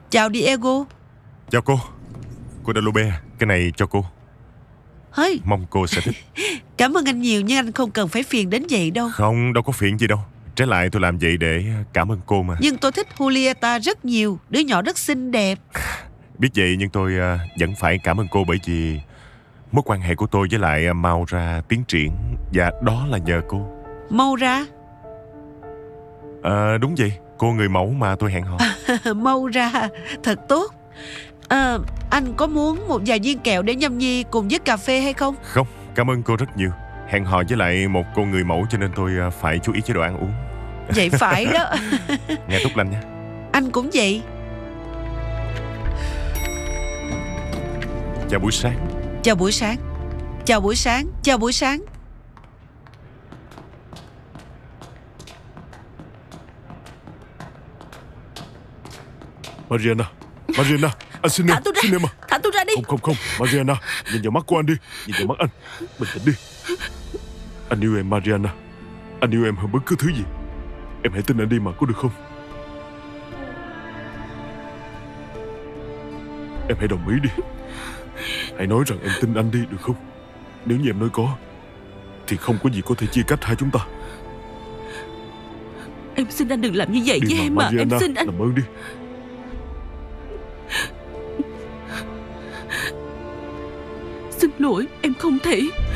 Chào Diego. Chào cô Guadalupe, cái này cho cô. Hơi, Mong cô sẽ thích. cảm ơn anh nhiều nhưng anh không cần phải phiền đến vậy đâu. Không, đâu có phiền gì đâu. Trái lại tôi làm vậy để cảm ơn cô mà. Nhưng tôi thích Julieta rất nhiều. Đứa nhỏ rất xinh đẹp. Biết vậy nhưng tôi vẫn phải cảm ơn cô, bởi vì mối quan hệ của tôi với lại Maura tiến triển, và đó là nhờ cô. Maura? Đúng vậy, cô người mẫu mà tôi hẹn hò. Maura, thật tốt. Anh có muốn một vài viên kẹo để nhâm nhi cùng với cà phê hay không? Không, cảm ơn cô rất nhiều. Hẹn hò với lại một cô người mẫu cho nên tôi phải chú ý chế độ ăn uống. Vậy phải đó. Nghe tốt lành nha. Anh cũng vậy. Chào buổi sáng. Chào buổi sáng. Chào buổi sáng. Chào buổi sáng. Mariana, anh xin em. Thả tôi ra. Xin em à. Thả tôi ra đi. Không, Mariana, nhìn vào mắt của anh đi. Nhìn vào mắt anh. Bình tĩnh đi. Anh yêu em, Mariana. Anh yêu em hơn bất cứ thứ gì. Em hãy tin anh đi mà, có được không? Em hãy đồng ý đi. Hãy nói rằng em tin anh đi, được không? Nếu như em nói có, thì không có gì có thể chia cách hai chúng ta. Em xin anh đừng làm như vậy Đi với em mà, mà. Em Mariana, xin anh. làm ơn đi. Xin lỗi, em không thể.